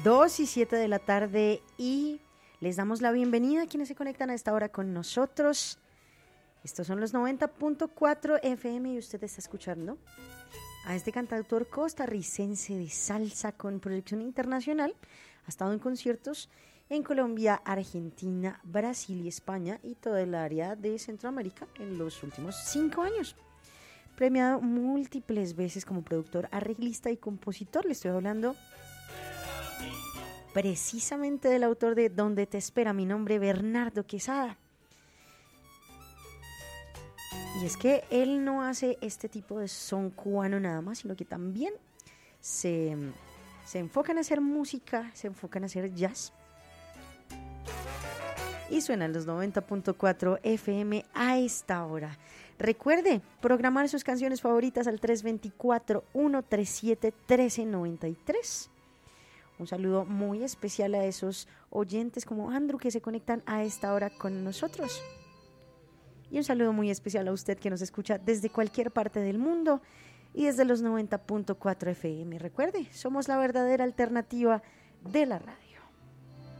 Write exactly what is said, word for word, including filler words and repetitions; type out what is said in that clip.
dos y siete de la tarde y les damos la bienvenida a quienes se conectan a esta hora con nosotros. Estos son los noventa punto cuatro F M y usted está escuchando a este cantautor costarricense de salsa con proyección internacional. Ha estado en conciertos en Colombia, Argentina, Brasil y España y toda el área de Centroamérica en los últimos cinco años. Premiado múltiples veces como productor, arreglista y compositor. Le estoy hablando precisamente del autor de Donde te espera mi nombre, Bernardo Quesada. Y es que él no hace este tipo de son cubano nada más, sino que también se, se enfoca en hacer música, se enfoca en hacer jazz. Y suenan los noventa punto cuatro F M a esta hora. Recuerde programar sus canciones favoritas al tres dos cuatro, uno tres siete, uno tres nueve tres. Un saludo muy especial a esos oyentes como Andrew que se conectan a esta hora con nosotros. Y un saludo muy especial a usted que nos escucha desde cualquier parte del mundo y desde los noventa punto cuatro F M. Recuerde, somos la verdadera alternativa de la radio.